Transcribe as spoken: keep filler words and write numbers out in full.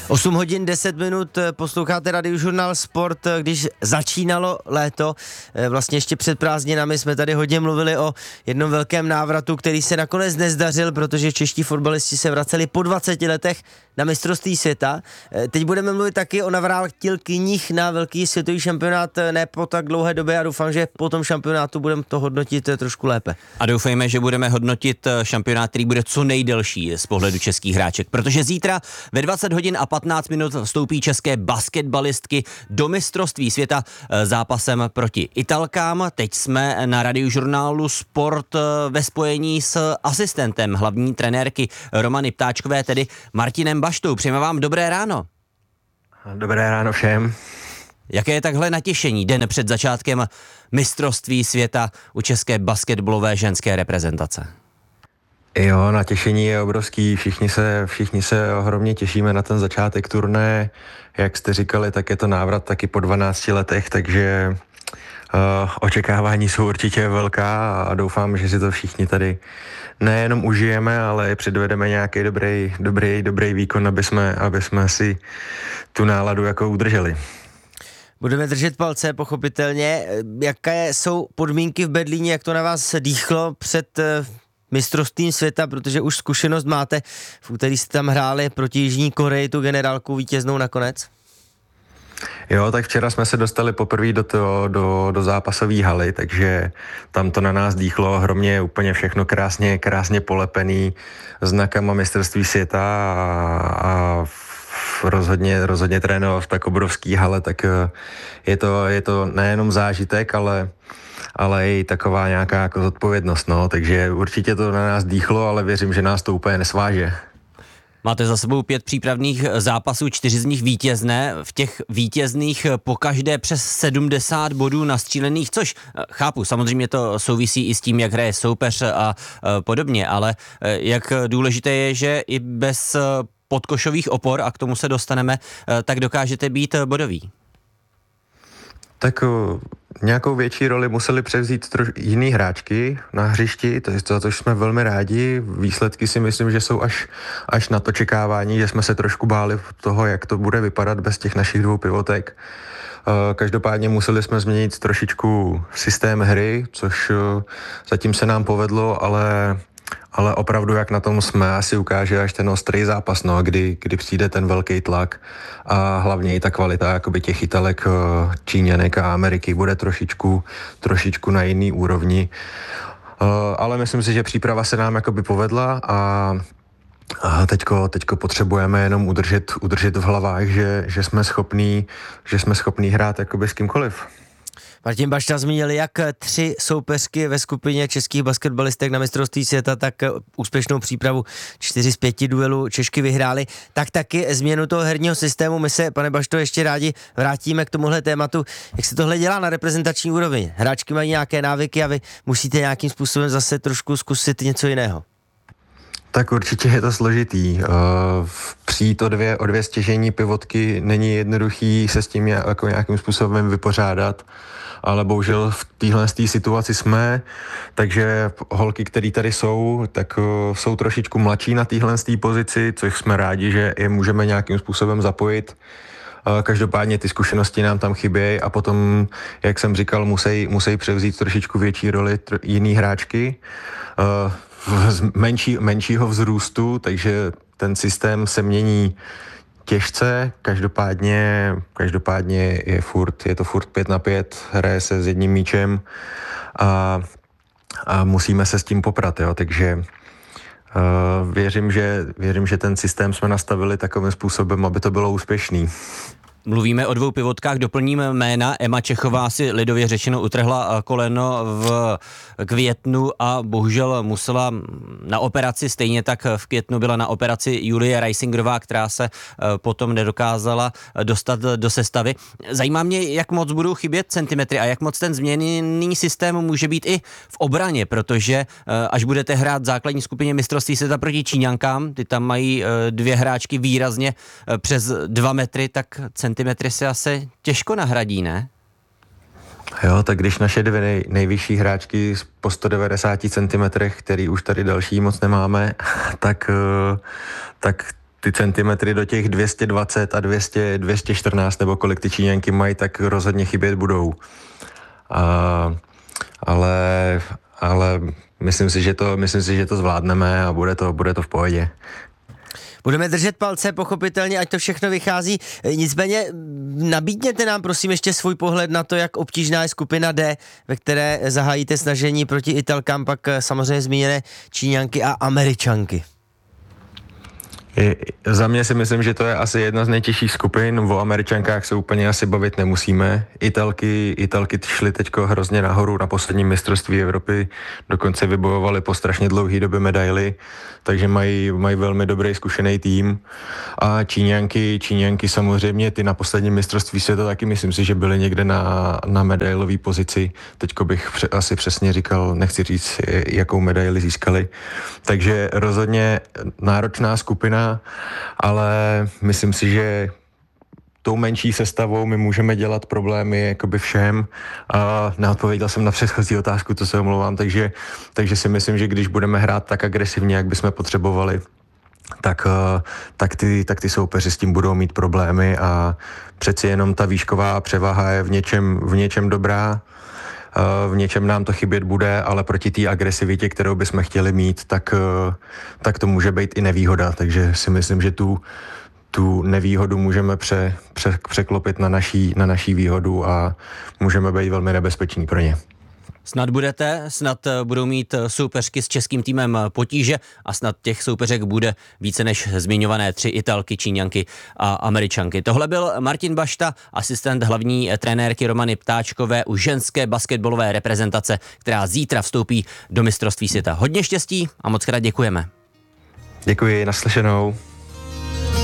osm hodin deset minut, posloucháte Radiožurnál Sport. Když začínalo léto, vlastně ještě před prázdninami, jsme tady hodně mluvili o jednom velkém návratu, který se nakonec nezdařil, protože čeští fotbalisti se vraceli po dvaceti letech na mistrovství světa. Teď budeme mluvit taky o navrátilkyních na velký světový šampionát ne po tak dlouhé době a doufám, že po tom šampionátu budeme to hodnotit trošku lépe. A doufejme, že budeme hodnotit šampionát, který bude co nejdelší z pohledu českých hráček, protože zítra ve dvacet hodin a patnáct minut vstoupí české basketbalistky do mistrovství světa zápasem proti Italkám. Teď jsme na Radiožurnálu Sport ve spojení s asistentem hlavní trenérky Romany Ptáčkové, tedy Martinem Baštou. Přejeme vám dobré ráno. Dobré ráno všem. Jaké je takhle natěšení den před začátkem mistrovství světa u české basketbalové ženské reprezentace? Jo, natěšení je obrovský, všichni se, všichni se ohromně těšíme na ten začátek turné. Jak jste říkali, tak je to návrat taky po dvanácti letech, takže uh, očekávání jsou určitě velká a doufám, že si to všichni tady nejenom užijeme, ale i předvedeme nějaký dobrý, dobrý, dobrý výkon, aby jsme, aby jsme si tu náladu jako udrželi. Budeme držet palce, pochopitelně. Jaké jsou podmínky v Berlíně, jak to na vás dýchlo před mistrovstvím světa, protože už zkušenost máte, v úterý jste tam hráli proti Jižní Koreji, tu generálku vítěznou nakonec? Jo, tak včera jsme se dostali poprvé do, to, do, do zápasové haly, takže tam to na nás dýchlo ohromně, úplně všechno krásně, krásně polepený znakama mistrovství světa a, a rozhodně, rozhodně trénovat v tak obrovský hale, tak je to, je to nejenom zážitek, ale ale i taková nějaká jako zodpovědnost, no, takže určitě to na nás dýchlo, ale věřím, že nás to úplně nesváže. Máte za sebou pět přípravných zápasů, čtyři z nich vítězné, v těch vítězných pokaždé přes sedmdesát bodů nastřílených, což chápu, samozřejmě to souvisí i s tím, jak hraje soupeř a podobně, ale jak důležité je, že i bez podkošových opor, a k tomu se dostaneme, tak dokážete být bodový. Tak nějakou větší roli museli převzít troš- jiný hráčky na hřišti, to je to, to jsme velmi rádi. Výsledky si myslím, že jsou až, až na to čekávání, že jsme se trošku báli toho, jak to bude vypadat bez těch našich dvou pivotek. Každopádně museli jsme změnit trošičku systém hry, což zatím se nám povedlo, ale ale opravdu, jak na tom jsme, asi ukáže až ten ostrý zápas, no, kdy, kdy přijde ten velký tlak a hlavně i ta kvalita jakoby těch Italek, Číňanek a Ameriky bude trošičku, trošičku na jiný úrovni. Ale myslím si, že příprava se nám jakoby povedla a A teďko, teďko potřebujeme jenom udržet, udržet v hlavách, že, že jsme schopní, že jsme schopní hrát jakoby s kýmkoliv. Martin Bašta zmínil jak tři soupeřky ve skupině českých basketbalistek na mistrovství světa, tak úspěšnou přípravu čtyři z pěti duelů Češky vyhrály, tak taky změnu toho herního systému. My se, pane Bašto, ještě rádi vrátíme k tomuhle tématu. Jak se tohle dělá na reprezentační úrovni? Hráčky mají nějaké návyky a vy musíte nějakým způsobem zase trošku zkusit něco jiného. Tak určitě je to složitý. Přijít o dvě, o dvě stěžejní pivotky není jednoduchý se s tím jako nějakým způsobem vypořádat, ale bohužel v téhle situaci jsme, takže holky, které tady jsou, tak jsou trošičku mladší na téhle pozici, což jsme rádi, že je můžeme nějakým způsobem zapojit. Každopádně ty zkušenosti nám tam chybějí a potom, jak jsem říkal, musí, musí převzít trošičku větší roli tr- jiný hráčky z menší, menšího vzrůstu, takže ten systém se mění těžce, každopádně, každopádně je, furt, je to furt pět na pět, hraje se s jedním míčem a, a musíme se s tím poprat, jo, takže uh, věřím, že, věřím, že ten systém jsme nastavili takovým způsobem, aby to bylo úspěšný. Mluvíme o dvou pivotkách, doplním jména. Emma Čechová si lidově řečeno utrhla koleno v květnu a bohužel musela na operaci, stejně tak v květnu byla na operaci Julie Reisingerová, která se potom nedokázala dostat do sestavy. Zajímá mě, jak moc budou chybět centimetry a jak moc ten změněný systém může být i v obraně, protože až budete hrát v základní skupině mistrovství světa proti Číňankám, ty tam mají dvě hráčky výrazně přes dva metry, tak centimetry se asi těžko nahradí, ne? Jo, tak když naše dvě nej, nejvyšší hráčky po sto devadesát centimetrech, který už tady další moc nemáme, tak, tak ty centimetry do těch dvě stě dvacet a dvě stě, dvě stě čtrnáct nebo kolik ty Číňanky mají, tak rozhodně chybět budou. A, ale, ale myslím si, že to, myslím si, že to zvládneme a bude to, bude to v pohodě. Budeme držet palce, pochopitelně, ať to všechno vychází. Nicméně nabídněte nám prosím ještě svůj pohled na to, jak obtížná je skupina D, ve které zahájíte snažení proti Italkám, pak samozřejmě zmíněné Číňanky a Američanky. Je, za mě si myslím, že to je asi jedna z nejtěžších skupin. O Američankách se úplně asi bavit nemusíme. Italky, Italky šly teďko hrozně nahoru na posledním mistrovství Evropy, dokonce vybojovali po strašně dlouhé době medaily, takže mají, mají velmi dobrý zkušený tým. A Číňanky, Číňanky samozřejmě, ty na posledním mistrovství světa taky myslím si, že byly někde na, na medailové pozici. Teďko bych pře, asi přesně říkal, nechci říct, jakou medaili získali. Takže rozhodně náročná skupina, ale myslím si, že tou menší sestavou my můžeme dělat problémy jakoby všem. A neodpověděl jsem na předchozí otázku, to se omlouvám, takže, takže si myslím, že když budeme hrát tak agresivně, jak bychom potřebovali, tak, tak, ty, tak ty soupeři s tím budou mít problémy a přeci jenom ta výšková převaha je v něčem, v něčem dobrá. V něčem nám to chybět bude, ale proti té agresivitě, kterou bychom chtěli mít, tak, tak to může být i nevýhoda. Takže si myslím, že tu, tu nevýhodu můžeme pře, pře, překlopit na naší, na naší výhodu a můžeme být velmi nebezpeční pro ně. Snad budete, snad budou mít soupeřky s českým týmem potíže a snad těch soupeřek bude více než zmiňované tři Italky, Číňanky a Američanky. Tohle byl Martin Bašta, asistent hlavní trenérky Romany Ptáčkové u ženské basketbalové reprezentace, která zítra vstoupí do mistrovství světa. Hodně štěstí a moc krát děkujeme. Děkuji, naslyšenou.